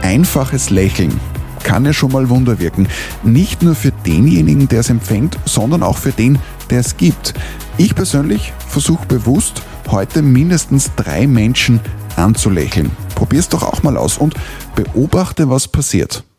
einfaches Lächeln kann ja schon mal Wunder wirken. Nicht nur für denjenigen, der es empfängt, sondern auch für den, der es gibt. Ich persönlich versuche bewusst, heute mindestens 3 Menschen anzulächeln. Probier's doch auch mal aus und beobachte, was passiert.